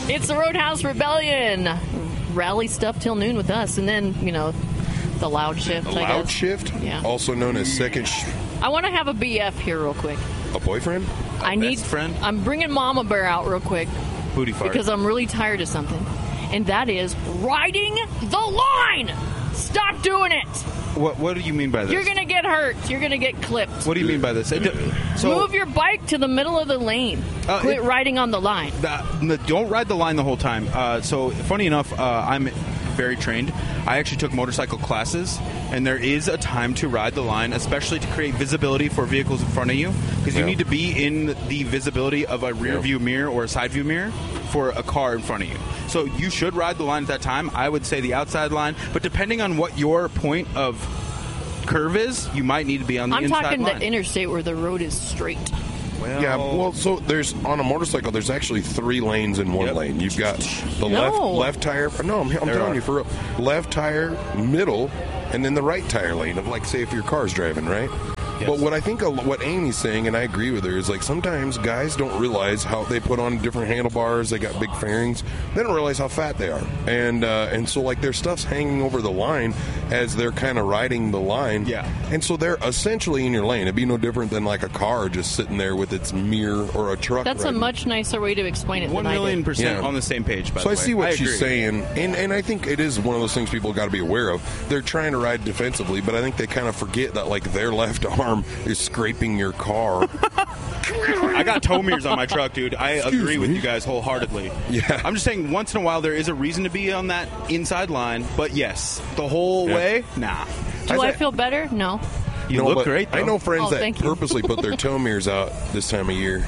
It's the Roadhouse Rebellion. Rally stuff till noon with us, and then, the loud shift. The loud shift? Yeah. Also known as second I want to have a BF here real quick. A boyfriend? I'm bringing Mama Bear out real quick. Booty fart. Because I'm really tired of something. And that is riding the line! Stop doing it! What do you mean by this? You're going to get hurt. You're going to get clipped. What do you mean by this? Move your bike to the middle of the lane. Quit riding on the line. Don't ride the line the whole time. So, funny enough, I'm very trained. I actually took motorcycle classes, and there is a time to ride the line, especially to create visibility for vehicles in front of you, because you need to be in the visibility of a rear view mirror or a side view mirror for a car in front of you. So you should ride the line at that time. I would say the outside line, but depending on what your point of curve is, you might need to be on the inside line. I'm talking the interstate where the road is straight. So there's on a motorcycle, there's actually 3 lanes in one lane. You've got the left tire. No, I'm telling you for real. Left tire, middle, and then the right tire lane of, like, say, if your car's driving, right? Yes. But what I think what Amy's saying, and I agree with her, is like sometimes guys don't realize how they put on different handlebars. They got big fairings. They don't realize how fat they are, and so like their stuff's hanging over the line as they're kind of riding the line. Yeah. And so they're essentially in your lane. It'd be no different than like a car just sitting there with its mirror or a truck. That's a much nicer way to explain it. 1,000,000% on the same page. By so the way. I see what she's saying, and I think it is one of those things people got to be aware of. They're trying to ride defensively, but I think they kind of forget that like their left arm is scraping your car. I got tow mirrors on my truck, dude. I agree with you guys wholeheartedly. Yeah. I'm just saying once in a while there is a reason to be on that inside line, but yes, the whole way, nah. Do I feel better? No. You look great, though. I know friends that purposely put their tow mirrors out this time of year.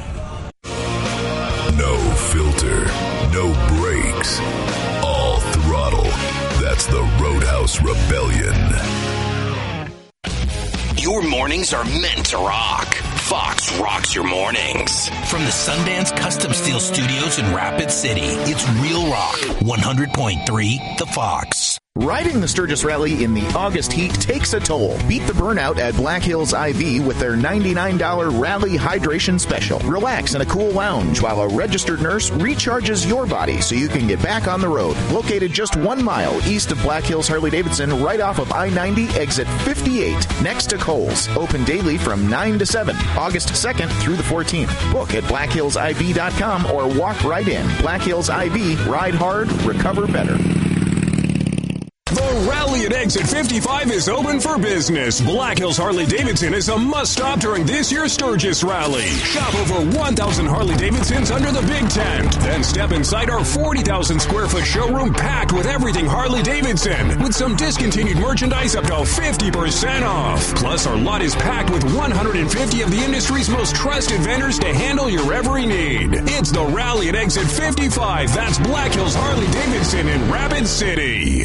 No filter, no brakes, all throttle. That's the Roadhouse Rebellion. Your mornings are meant to rock. Fox rocks your mornings. From the Sundance Custom Steel Studios in Rapid City, it's Real Rock 100.3 The Fox. Riding the Sturgis Rally in the August heat takes a toll. Beat the burnout at Black Hills IV with their $99 Rally Hydration Special. Relax in a cool lounge while a registered nurse recharges your body so you can get back on the road. Located just 1 mile east of Black Hills Harley-Davidson, right off of I-90, exit 58, next to Kohl's. Open daily from 9 to 7, August 2nd through the 14th. Book at blackhillsiv.com or walk right in. Black Hills IV, ride hard, recover better. The Rally at Exit 55 is open for business. Black Hills Harley-Davidson is a must-stop during this year's Sturgis Rally. Shop over 1,000 Harley-Davidsons under the big tent. Then step inside our 40,000 square foot showroom packed with everything Harley-Davidson, with some discontinued merchandise up to 50% off. Plus, our lot is packed with 150 of the industry's most trusted vendors to handle your every need. It's the Rally at Exit 55. That's Black Hills Harley-Davidson in Rapid City.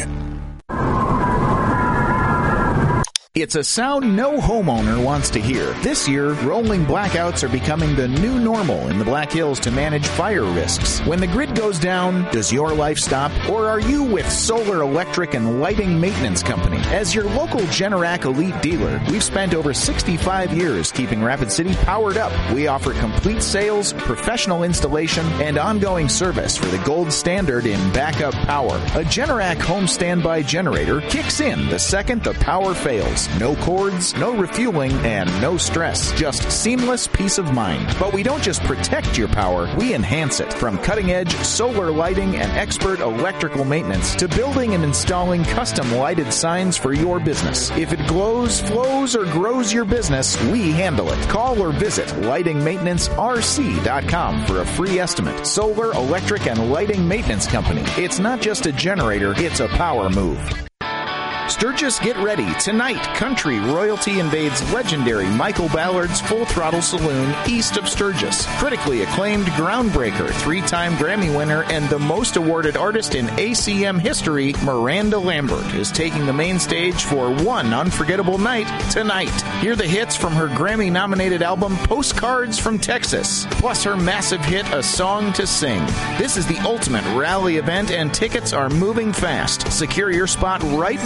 It's a sound no homeowner wants to hear. This year, rolling blackouts are becoming the new normal in the Black Hills to manage fire risks. When the grid goes down, does your life stop? Or are you with Solar Electric and Lighting Maintenance Company? As your local Generac Elite dealer, we've spent over 65 years keeping Rapid City powered up. We offer complete sales, professional installation, and ongoing service for the gold standard in backup power. A Generac home standby generator kicks in the second the power fails. No cords, no refueling, and no stress. Just seamless peace of mind. But we don't just protect your power, we enhance it. From cutting-edge solar lighting and expert electrical maintenance to building and installing custom lighted signs for your business. If it glows, flows, or grows your business, we handle it. Call or visit lightingmaintenancerc.com for a free estimate. Solar, Electric, and Lighting Maintenance Company. It's not just a generator, it's a power move. Sturgis, get ready. Tonight, country royalty invades legendary Michael Ballard's Full Throttle Saloon east of Sturgis. Critically acclaimed groundbreaker, 3-time Grammy winner, and the most awarded artist in ACM history, Miranda Lambert, is taking the main stage for one unforgettable night tonight. Hear the hits from her Grammy-nominated album Postcards from Texas, plus her massive hit A Song to Sing. This is the ultimate rally event, and tickets are moving fast. Secure your spot right now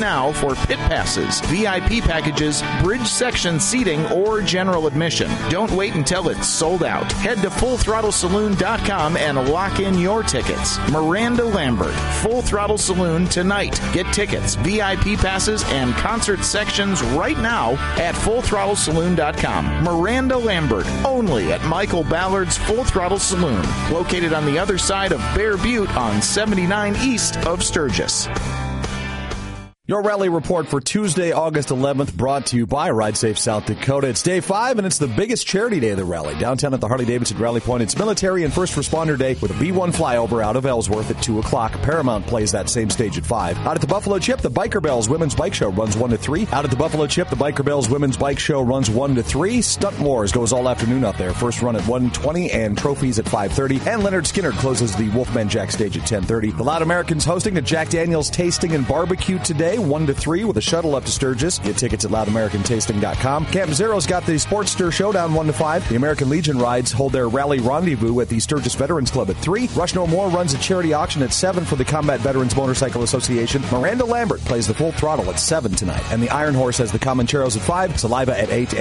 for pit passes, VIP packages, bridge section seating, or general admission. Don't wait until it's sold out. Head to FullThrottleSaloon.com and lock in your tickets. Miranda Lambert, Full Throttle Saloon tonight. Get tickets, VIP passes, and concert sections right now at FullThrottleSaloon.com. Miranda Lambert, only at Michael Ballard's Full Throttle Saloon, located on the other side of Bear Butte on 79 east of Sturgis. Your rally report for Tuesday, August 11th, brought to you by Ride Safe South Dakota. It's day 5, and it's the biggest charity day of the rally. Downtown at the Harley-Davidson Rally Point, it's Military and First Responder Day with a B-1 flyover out of Ellsworth at 2 o'clock. Paramount plays that same stage at 5. Out at the Buffalo Chip, the Biker Bells Women's Bike Show runs 1 to 3. Out at the Buffalo Chip, the Biker Bells Women's Bike Show runs 1 to 3. Stunt Wars goes all afternoon out there. First run at 1:20 and trophies at 5:30. And Leonard Skinner closes the Wolfman Jack stage at 10:30. The Loud Americans hosting the Jack Daniels Tasting and Barbecue today, 1 to 3 with a shuttle up to Sturgis. Get tickets at loudamericantasting.com. Camp Zero's got the Sportster Showdown 1 to 5. The American Legion rides hold their rally rendezvous at the Sturgis Veterans Club at 3. Rush No More runs a charity auction at 7 for the Combat Veterans Motorcycle Association. Miranda Lambert plays the Full Throttle at 7 tonight. And the Iron Horse has the Comancheros at 5, Saliva at 8,